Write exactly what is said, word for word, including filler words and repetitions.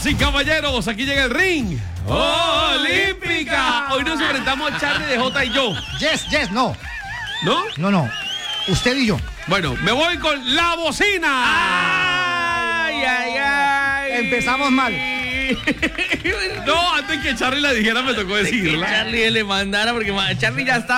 y caballeros, aquí llega el ring. ¡Olímpica! Hoy nos enfrentamos Charlie de J y yo. Yes, yes, no. ¿No? No, no. Usted y yo. Bueno, me voy con la bocina. Ay, ay, ay. Empezamos mal. No, antes que Charlie la dijera me tocó decirla. Charlie le mandara porque Charlie ya está